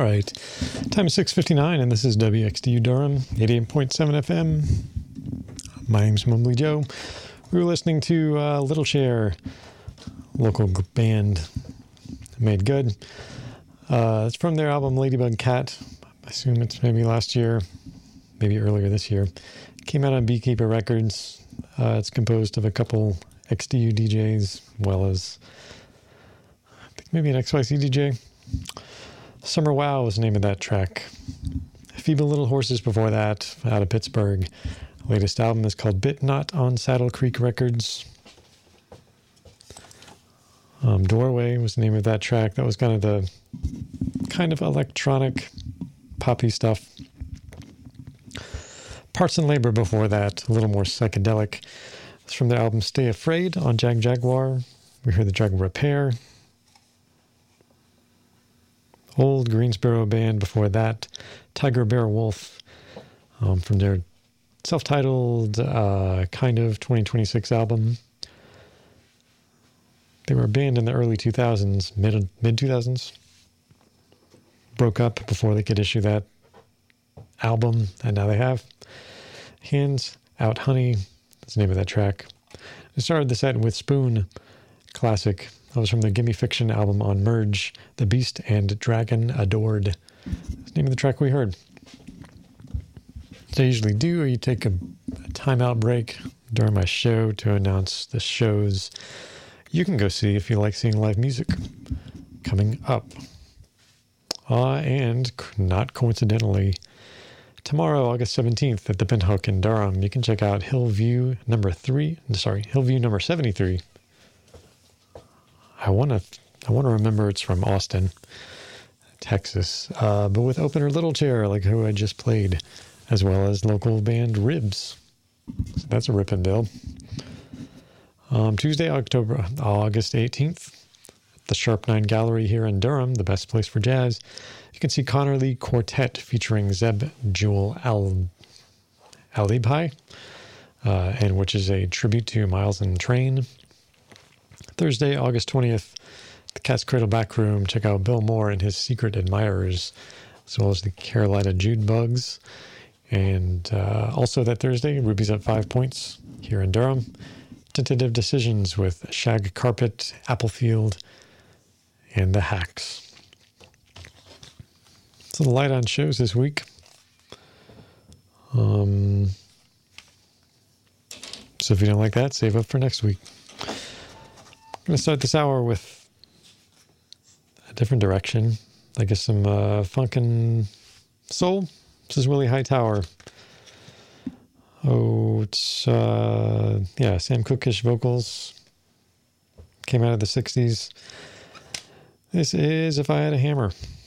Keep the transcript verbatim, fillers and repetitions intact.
All right. Time is six fifty-nine, and this is W X D U Durham, eighty-eight point seven F M. My name's Mumbly Joe. We were listening to uh, Little Chair, local band, Made Good. Uh, it's from their album Ladybug Cat. I assume it's maybe last year, maybe earlier this year. It came out on Beekeeper Records. Uh, it's composed of a couple X D U D Js, as well as I think maybe an X Y C D J. Summer Wow was the name of that track. Feeble Little Horses before that, out of Pittsburgh. The latest album is called Bit Not on Saddle Creek Records. Um, Doorway was the name of that track. That was kind of the kind of electronic poppy stuff. Parts and Labor before that, a little more psychedelic. It's from their album Stay Afraid on Jag Jaguar. We heard the track Repair. Old Greensboro Band before that, Tiger Bear Wolf, um, from their self-titled uh, kind of twenty twenty-six album. They were a band in the early two thousands, mid mid two thousands. Broke up before they could issue that album, and now they have. Hands Out Honey, that's the name of that track. We started the set with Spoon, classic. That was from the Gimme Fiction album on Merge, The Beast and Dragon Adored. That's the name of the track we heard. So I usually do, or you take a, a timeout break during my show to announce the shows you can go see if you like seeing live music coming up. Uh, and not coincidentally, tomorrow, August seventeenth, at the Pinhook in Durham, you can check out Hillview number three. Sorry, Hillview number seventy-three. I want to I want to remember it's from Austin, Texas, uh, but with opener Little Chair, like who I just played, as well as local band Ribs. So that's a ripping bill. Um, Tuesday, October, August eighteenth, at the Sharp Nine Gallery here in Durham, the best place for jazz. You can see Connor Lee Quartet featuring Zeb Jewel Al Alibhai, uh, and which is a tribute to Miles and Train. Thursday, August twentieth, the Cat's Cradle Back Room. Check out Bill Moore and his Secret Admirers, as well as the Carolina Jude Bugs. And uh, also that Thursday, Ruby's at Five Points here in Durham. Tentative Decisions with Shag Carpet, Applefield, and the Hacks. So the light on shows this week. Um, so if you don't like that, save up for next week. I'm going to start this hour with a different direction. I guess some uh, funk and soul. This is Willie Hightower. Oh, it's, uh, yeah, Sam Cookish vocals. Came out of the sixties. This is If I Had a Hammer.